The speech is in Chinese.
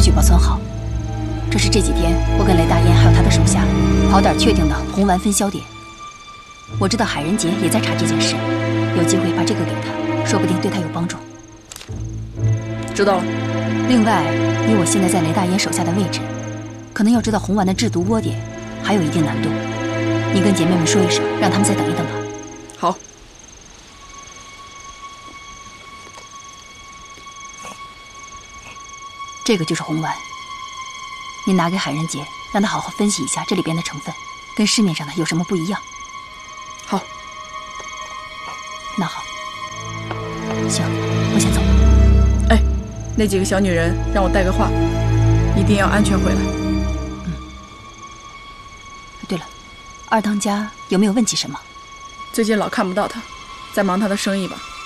据保存好。这是这几天我跟雷大烟还有他的手下好点确定的红丸分销点。我知道海仁杰也在查这件事，有机会把这个给他，说不定对他有帮助。 知道了。 另外，以我现在在雷大烟手下的位置，可能要知道红丸的制毒窝点还有一定难度。你跟姐妹们说一声，让他们再等一等吧。 好。 这个就是红丸，你拿给海仁杰，让他好好分析一下这里边的成分，跟市面上的有什么不一样。 好。 那好，行，我先走。 哎，那几个小女人让我带个话，一定要安全回来。 对了，二当家有没有问起什么？ 最近老看不到他，在忙他的生意吧。